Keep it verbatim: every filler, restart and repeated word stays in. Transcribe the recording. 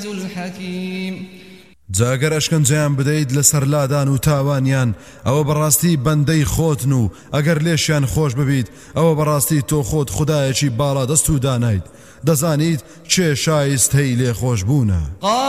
الحكيم جاگەر ئەشکەنجەیان بدەیت لەسەر لادان و تاوانیان ئەوە بەڕاستی بەندەی خۆتن و ئەگەر لێشیان خۆش ببیت ئەوە بەڕاستی تۆ خۆت خودایەکی باڵا دەست و دانایت دەزانیت چێ شایستەی لێ خۆش بوونە.